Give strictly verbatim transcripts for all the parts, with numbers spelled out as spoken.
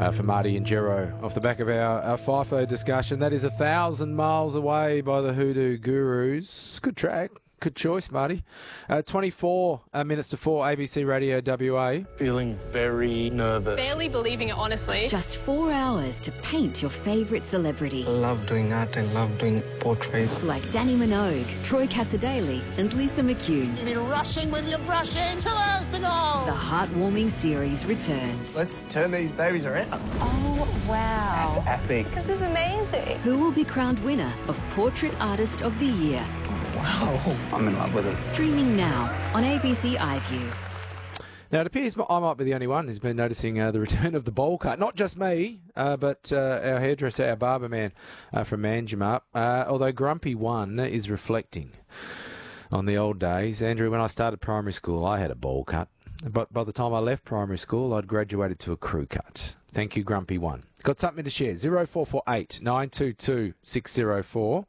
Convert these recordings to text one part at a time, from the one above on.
Uh, for Marty and Jero, off the back of our, our FIFO discussion. That is A Thousand Miles Away by the Hoodoo Gurus. Good track. Good choice, Marty. Uh, twenty-four uh, minutes to four, A B C Radio W A. Feeling very nervous. Barely believing it, honestly. Just four hours to paint your favourite celebrity. I love doing art and love doing portraits. Like Danny Minogue, Troy Cassadaly and Lisa McCune. You've been rushing with your brushing. Two hours to go. The heartwarming series returns. Let's turn these babies around. Oh, wow. That's epic. This is amazing. Who will be crowned winner of Portrait Artist of the Year? Wow, I'm in love with it. Streaming now on A B C iView. Now, it appears I might be the only one who's been noticing uh, the return of the bowl cut. Not just me, uh, but uh, our hairdresser, our barber man uh, from Manjimup. Uh, although Grumpy One is reflecting on the old days. Andrew, when I started primary school, I had a bowl cut. But by the time I left primary school, I'd graduated to a crew cut. Thank you, Grumpy One. Got something to share? zero four four eight, nine two two, six zero four.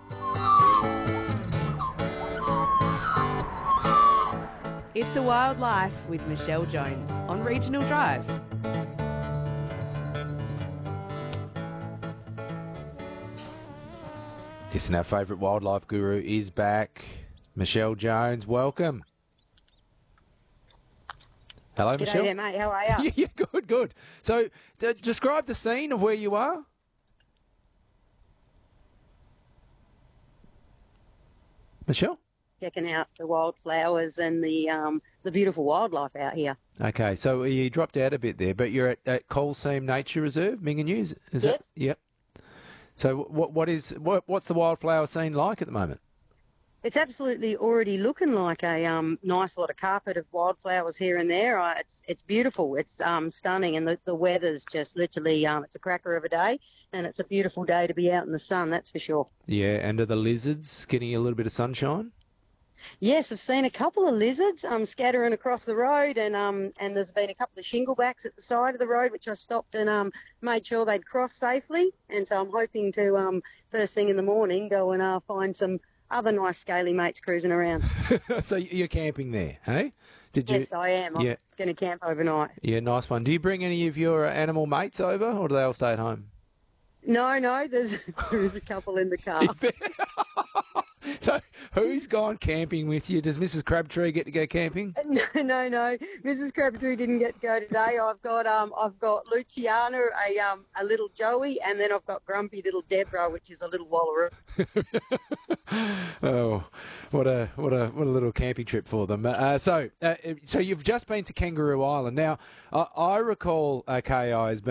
It's a Wild Life with Michelle Jones on Regional Drive. Yes, and our favourite wildlife guru is back. Michelle Jones, welcome. Hello, G'day Michelle. there, mate. How are you? Yeah, good, good. So, d- describe the scene of where you are. Michelle? Checking out the wildflowers and the um, the beautiful wildlife out here. Okay, so you dropped out a bit there, but you're at, at Coalseam Nature Reserve, Minganews, is Yes. that? Yep. So, what what is what what's the wildflower scene like at the moment? It's absolutely already looking like a um, nice lot of carpet of wildflowers here and there. Uh, it's it's beautiful. It's um, stunning, and the, the weather's just literally um, it's a cracker of a day, and it's a beautiful day to be out in the sun. That's for sure. Yeah, and are the lizards getting a little bit of sunshine? Yes, I've seen a couple of lizards um, scattering across the road, and um, and there's been a couple of shinglebacks at the side of the road, which I stopped and um, made sure they'd cross safely. And so I'm hoping to um, first thing in the morning go and uh, find some other nice scaly mates cruising around. So you're camping there, hey? Did you? Yes, I am. I'm Yeah. going to camp overnight. Yeah, nice one. Do you bring any of your animal mates over, or do they all stay at home? No, no, there's there's a couple in the car. Is there? So who's gone camping with you? Does Missus Crabtree get to go camping? No, no, no. Missus Crabtree didn't get to go today. I've got um, I've got Luciana, a um, a little Joey, and then I've got grumpy little Deborah, which is a little wallaroo. Oh, what a what a what a little camping trip for them. Uh, so, uh, so you've just been to Kangaroo Island. Now, I, I recall uh, K I as being